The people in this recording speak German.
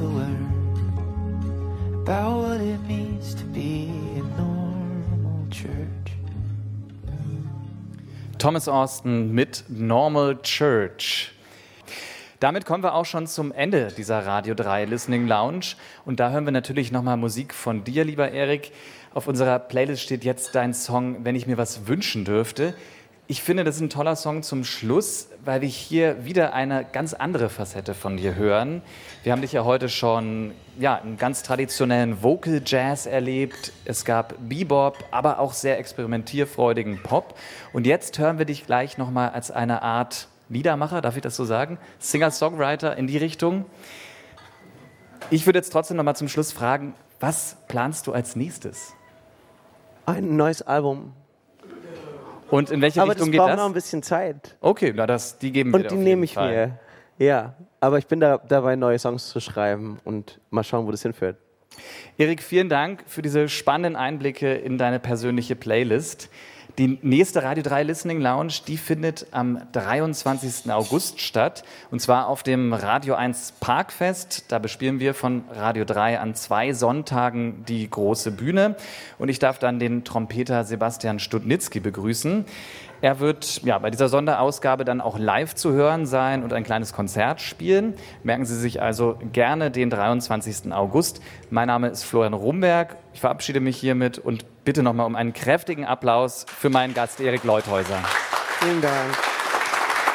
to learn about what it means to be a normal church. Thomas Austin mit Normal Church. Damit kommen wir auch schon zum Ende dieser Radio 3 Listening Lounge. Und da hören wir natürlich nochmal Musik von dir, lieber Erik. Auf unserer Playlist steht jetzt dein Song "Wenn ich mir was wünschen dürfte". Ich finde, das ist ein toller Song zum Schluss, weil wir hier wieder eine ganz andere Facette von dir hören. Wir haben dich ja heute schon im ganz traditionellen Vocal Jazz erlebt. Es gab Bebop, aber auch sehr experimentierfreudigen Pop. Und jetzt hören wir dich gleich nochmal als eine Art Liedermacher, darf ich das so sagen? Singer-Songwriter in die Richtung. Ich würde jetzt trotzdem noch mal zum Schluss fragen, was planst du als nächstes? Ein neues Album. Und in welche Richtung geht das? Aber das braucht noch ein bisschen Zeit. Okay, die geben wir dir auf jeden Fall. Und die nehme ich mir. Ja, aber ich bin dabei, neue Songs zu schreiben und mal schauen, wo das hinführt. Erik, vielen Dank für diese spannenden Einblicke in deine persönliche Playlist. Die nächste Radio 3 Listening Lounge, die findet am 23. August statt. Und zwar auf dem Radio 1 Parkfest. Da bespielen wir von Radio 3 an 2 Sonntagen die große Bühne. Und ich darf dann den Trompeter Sebastian Studnitzky begrüßen. Er wird bei dieser Sonderausgabe dann auch live zu hören sein und ein kleines Konzert spielen. Merken Sie sich also gerne den 23. August. Mein Name ist Florian Rumberg. Ich verabschiede mich hiermit und bitte nochmal um einen kräftigen Applaus für meinen Gast Erik Leuthäuser. Vielen Dank.